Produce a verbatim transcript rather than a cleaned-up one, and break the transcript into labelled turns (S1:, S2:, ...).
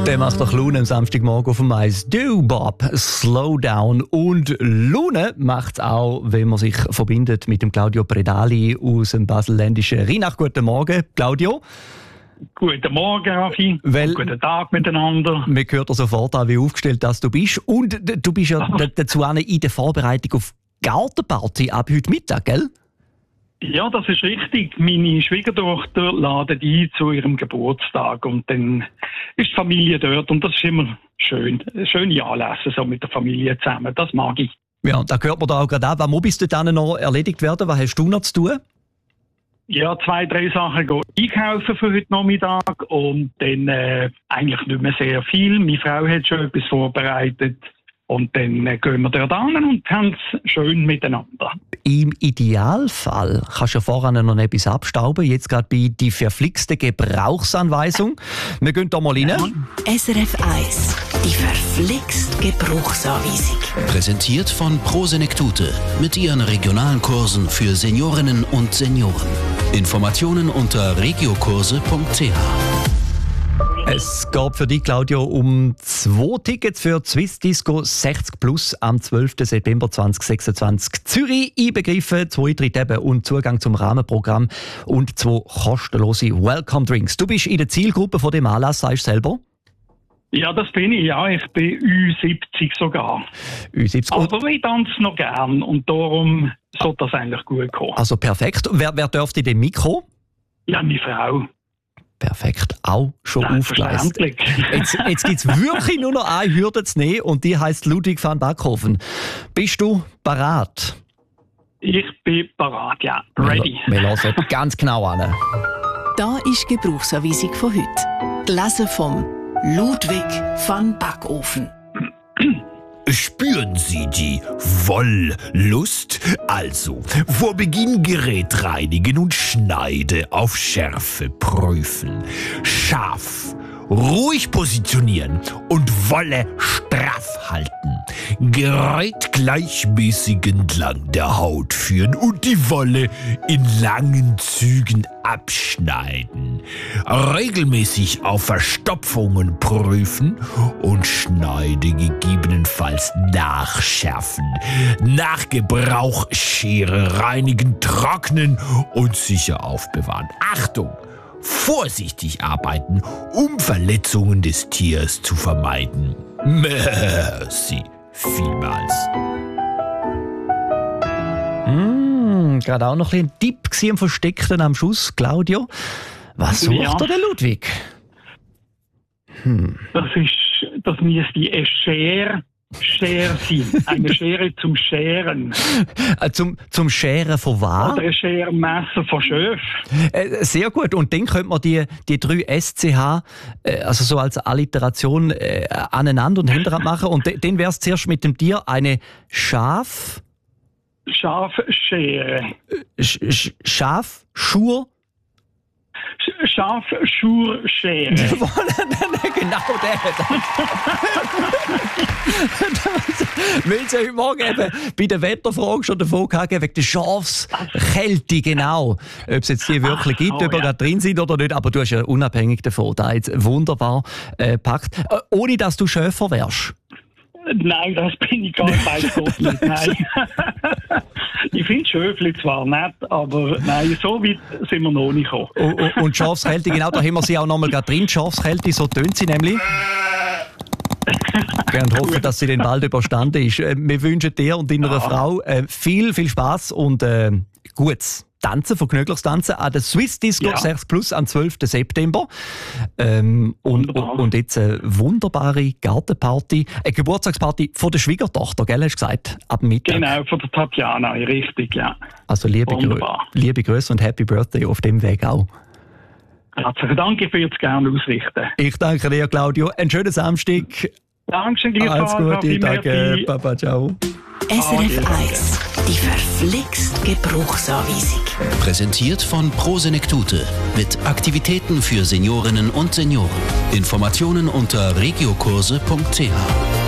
S1: Der macht doch Laune am Samstagmorgen auf dem Mais. Du, Bob, slow down. Und Laune macht es auch, wenn man sich verbindet mit dem Claudio Predali aus dem baselländischen Rheinach. Guten Morgen, Claudio.
S2: Guten Morgen, Raffi.
S1: Weil,
S2: Guten Tag miteinander.
S1: Man hört dir sofort an, wie aufgestellt dass du bist. Und du bist ja d- dazu auch in der Vorbereitung auf Gartenparty ab heute Mittag, gell?
S2: Ja, das ist richtig. Meine Schwiegertochter ladet ein zu ihrem Geburtstag und dann ist die Familie dort und das ist immer schön. Schöne Anlässe so mit der Familie zusammen, das mag ich.
S1: Ja, da hört man da auch gerade an. Was muss bis dahin noch erledigt werden? Was hast du noch zu tun?
S2: Ja, zwei, drei Sachen gehen einkaufen für heute Nachmittag und dann äh, eigentlich nicht mehr sehr viel. Meine Frau hat schon etwas vorbereitet und dann äh, gehen wir dort an und haben es schön miteinander.
S1: Im Idealfall kannst du ja vorher noch etwas abstauben. Jetzt gerade bei die verflixte Gebrauchsanweisung. Wir gehen da mal rein.
S3: S R F eins, die verflixt Gebrauchsanweisung.
S4: Präsentiert von Prosenektute mit ihren regionalen Kursen für Seniorinnen und Senioren. Informationen unter regiokurse punkt c h.
S1: Es geht für dich, Claudio, um zwei Tickets für die Swiss Disco sechzig plus am zwölften September zweitausendsechsundzwanzig. Zürich einbegriffen, zwei Eintritte eben und Zugang zum Rahmenprogramm und zwei kostenlose Welcome Drinks. Du bist in der Zielgruppe von dem Anlass, sagst du selber?
S2: Ja, das bin ich, ja. Ich bin Ü siebzig sogar.
S1: Ü siebzig.
S2: Aber ich tanze noch gern und darum sollte das eigentlich gut kommen.
S1: Also perfekt. Wer, wer dürfte denn mitkommen?
S2: Ja, meine Frau.
S1: Perfekt, auch schon aufgeleistet.
S2: Selbstverständlich.
S1: Jetzt, jetzt gibt es wirklich nur noch eine Hürde zu nehmen und die heisst Ludwig van Backhofen. Bist du parat?
S2: Ich bin parat, ja. Ready.
S1: Wir hören ganz genau an.
S3: Da ist die Gebrauchsanweisung von heute. Gelesen vom Ludwig van Backofen.
S5: Spüren Sie die Wollust? Also, vor Beginn Gerät reinigen und Schneide auf Schärfe prüfen. Scharf, ruhig positionieren und Wolle straff halten. Gerät gleichmäßig entlang der Haut führen und die Wolle in langen Zügen abschneiden. Regelmäßig auf Verstopfungen prüfen und Schneide gegebenenfalls nachschärfen. Nach Gebrauch Schere reinigen, trocknen und sicher aufbewahren. Achtung! Vorsichtig arbeiten, um Verletzungen des Tiers zu vermeiden. Merci vielmals.
S1: Mm, gerade auch noch ein Tipp gewesen, am Versteckten am Schluss, Claudio. Was sucht
S2: Ja.
S1: da der Ludwig? Hm.
S2: Das ist, das müsste eine Schere, Schere sein. Eine Schere zum Scheren.
S1: Äh, zum, zum Scheren von was?
S2: Oder ein Schermesser von Schöf.
S1: Äh, sehr gut. Und dann könnte man die, die drei S C H äh, also so als Alliteration äh, aneinander und hintereinander machen. Und de, dann wäre es zuerst mit dem Tier eine Schaf...
S2: Schafschere.
S1: Sch, Sch, Schaf, Schur.
S2: Schafschurschere.
S1: Genau der. Weil es ja heute Morgen eben bei der Wetterfrage schon davon gehabt wegen der Schafskälte, genau. Ob es jetzt die wirklich gibt,
S2: oh,
S1: ob wir
S2: ja.
S1: gerade drin sind oder nicht, aber du hast ja unabhängig davon da jetzt wunderbar äh, gepackt. Äh, ohne dass du Schäfer wärst.
S2: Nein, das bin ich gar nicht, weiß Gott nicht. Nein. Ich finde Schöfli zwar nett, aber nein, so weit sind wir noch nicht gekommen.
S1: Und, und, und Schafskälte, genau, da haben wir sie auch noch mal gerade drin. Schafskälte, so tönt sie nämlich. Und hoffen, dass sie den bald überstanden ist. Äh, Wir wünschen dir und deiner
S2: Ja.
S1: Frau äh, viel, viel Spass und äh, gutes Tanzen, vergnügliches Tanzen an der Swiss Disco
S2: Ja.
S1: sechzig plus am zwölften September. Ähm, und,
S2: Wunderbar.
S1: und jetzt eine wunderbare Gartenparty, eine Geburtstagsparty von der Schwiegertochter, gell, hast du gesagt, ab Mittag.
S2: Genau, von der Tatjana, richtig, ja.
S1: Also liebe, Grü
S2: Wunderbar.
S1: liebe Grüße und Happy Birthday auf dem Weg auch.
S2: Herzlichen Dank, ich würde es gerne ausrichten.
S1: Ich danke dir, Claudio. Einen schönen Samstag.
S2: Dankeschön,
S1: Alles Gute, danke. Papa, ciao.
S3: S R F eins, die verflixt Gebrauchsanweisung.
S4: Präsentiert von Prosenektute mit Aktivitäten für Seniorinnen und Senioren. Informationen unter regiokurse punkt c h.